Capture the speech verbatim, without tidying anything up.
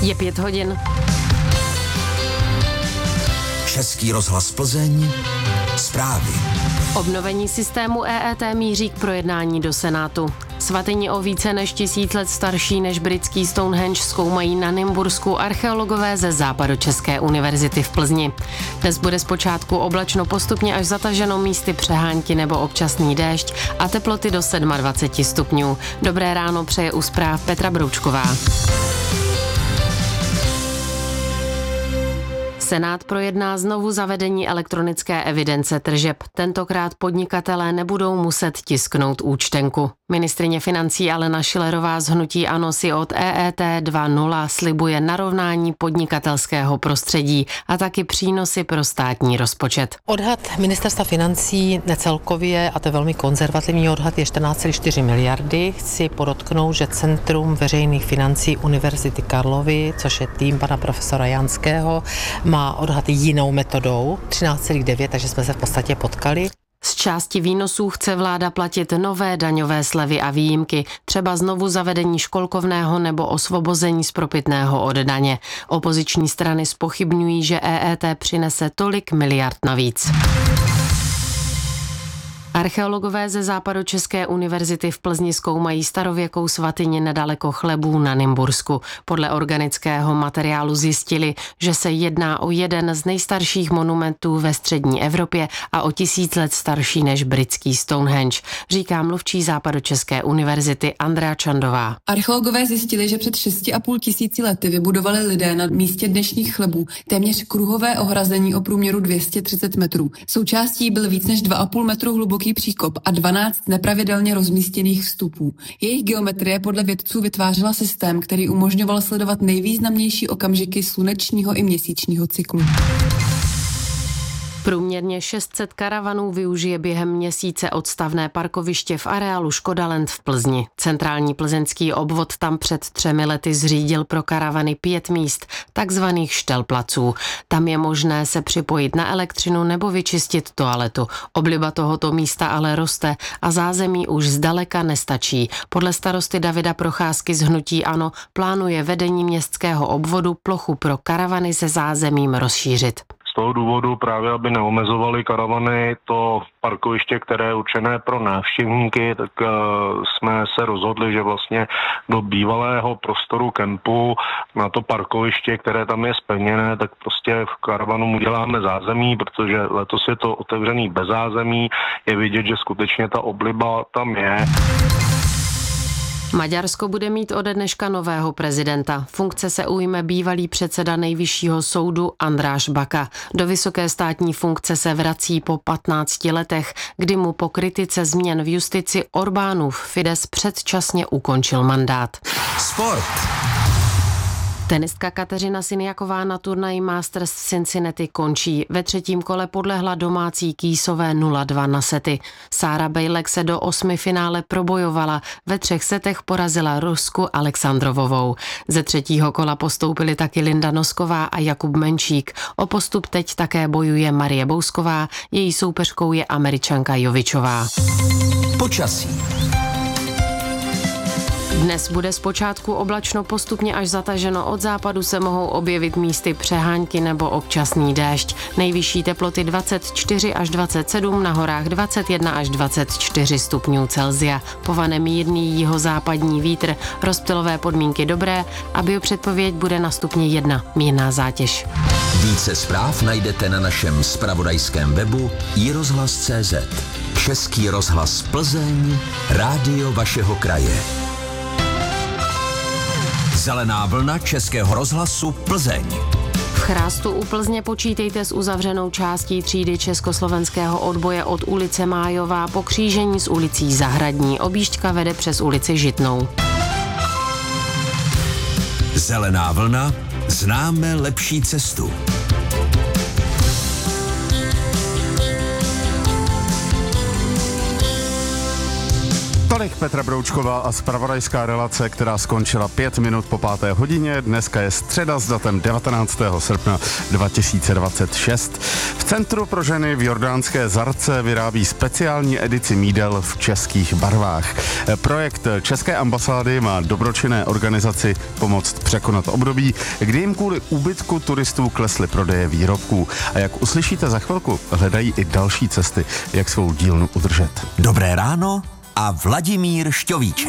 Je pět hodin. Český rozhlas Plzeň, zprávy. Obnovení systému E E T míří k projednání do Senátu. Svatyni o více než tisíc let starší než britský Stonehenge zkoumají na Nymbursku archeologové ze Západočeské univerzity v Plzni. Dnes bude zpočátku oblačno, postupně až zataženo, místy přehánky nebo občasný déšť a teploty do dvacet sedm stupňů. Dobré ráno přeje u zpráv Petra Broučková. Senát projedná znovu zavedení elektronické evidence tržeb. Tentokrát podnikatelé nebudou muset tisknout účtenku. Ministryně financí Alena Schillerová z hnutí ANO si od E E T dva tečka nula slibuje narovnání podnikatelského prostředí a taky přínosy pro státní rozpočet. Odhad ministerstva financí necelkově, a to je velmi konzervativní odhad, je čtrnáct celá čtyři miliardy. Chci podotknout, že Centrum veřejných financí Univerzity Karlovy, což je tým pana profesora Janského, má odhad jinou metodou, třináct celá devět, takže jsme se v podstatě potkali. Z části výnosů chce vláda platit nové daňové slevy a výjimky, třeba znovu zavedení školkovného nebo osvobození z propitného od daně. Opoziční strany zpochybňují, že E E T přinese tolik miliard navíc. Archeologové ze Západočeské univerzity v Plzni zkoumají starověkou svatyni nedaleko Chlebů na Nymbursku. Podle organického materiálu zjistili, že se jedná o jeden z nejstarších monumentů ve střední Evropě a o tisíc let starší než britský Stonehenge, říká mluvčí Západočeské univerzity Andrea Čandová. Archeologové zjistili, že před šesti a půl tisíci lety vybudovali lidé na místě dnešních Chlebů téměř kruhové ohrazení o průměru dvě stě třicet metrů. Součástí byl víc než dva a půl metru hluboký příkop a dvanáct nepravidelně rozmístěných vstupů. Jejich geometrie podle vědců vytvářela systém, který umožňoval sledovat nejvýznamnější okamžiky slunečního i měsíčního cyklu. Průměrně šest set karavanů využije během měsíce odstavné parkoviště v areálu Škodaland v Plzni. Centrální plzeňský obvod tam před třemi lety zřídil pro karavany pět míst, takzvaných štelplaců. Tam je možné se připojit na elektřinu nebo vyčistit toaletu. Obliba tohoto místa ale roste a zázemí už zdaleka nestačí. Podle starosty Davida Procházky z hnutí ANO plánuje vedení městského obvodu plochu pro karavany se zázemím rozšířit. Z toho důvodu právě, aby neomezovali karavany, to parkoviště, které je určené pro návštěvníky, tak uh, jsme se rozhodli, že vlastně do bývalého prostoru kempu na to parkoviště, které tam je zpevněné, tak prostě v karavanu uděláme zázemí, protože letos je to otevřený bez zázemí, je vidět, že skutečně ta obliba tam je. Maďarsko bude mít ode dneška nového prezidenta. Funkce se ujme bývalý předseda nejvyššího soudu András Baka. Do vysoké státní funkce se vrací po patnácti letech, kdy mu po kritice změn v justici Orbánův Fidesz předčasně ukončil mandát. Sport. Tenistka Kateřina Siniaková na turnaji Masters v Cincinnati končí. Ve třetím kole podlehla domácí Kýsové nula dva na sety. Sára Bejlek se do osmi finále probojovala. Ve třech setech porazila Rusku Alexandrovovou. Ze třetího kola postoupili taky Linda Nosková a Jakub Menčík. O postup teď také bojuje Marie Bousková, její soupeřkou je Američanka Jovičová. Počasí. Dnes bude zpočátku oblačno, postupně až zataženo. Od západu se mohou objevit místy přehánky nebo občasný déšť. Nejvyšší teploty dvacet čtyři až dvacet sedm, na horách dvacet jedna až dvacet čtyři stupňů Celsia. Povane mírný jihozápadní vítr, rozptylové podmínky dobré a biopředpověď bude na stupni jedna, mírná zátěž. Více zpráv najdete na našem zpravodajském webu i rozhlas tečka cé zet. Český rozhlas Plzeň, rádio vašeho kraje. Zelená vlna Českého rozhlasu Plzeň. V Chrástu u Plzně počítejte s uzavřenou částí třídy československého odboje od ulice Májová po křížení s ulicí Zahradní. Objížďka vede přes ulici Žitnou. Zelená vlna, známe lepší cestu. Tolik Tolik Petra Broučková a zpravodajská relace, která skončila pět minut po páté hodině. Dneska je středa s datem devatenáctého srpna dva tisíce dvacet šest. V Centru pro ženy v jordánské Zarce vyrábí speciální edici mídel v českých barvách. Projekt České ambasády má dobročinné organizaci pomoct překonat období, kdy jim kvůli úbytku turistů klesly prodeje výrobků. A jak uslyšíte za chvilku, hledají i další cesty, jak svou dílnu udržet. Dobré ráno a Vladimír Šťovíček.